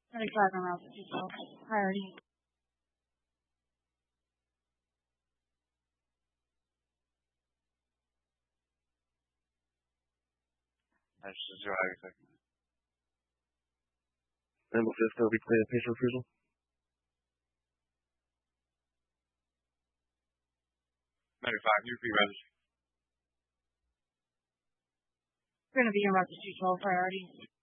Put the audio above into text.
35 on route 212. Priority. 还是就还有一个。 Member Cisco, be clear patient refusal. Matter 5, you be ready. We're going to be in route 212 priority.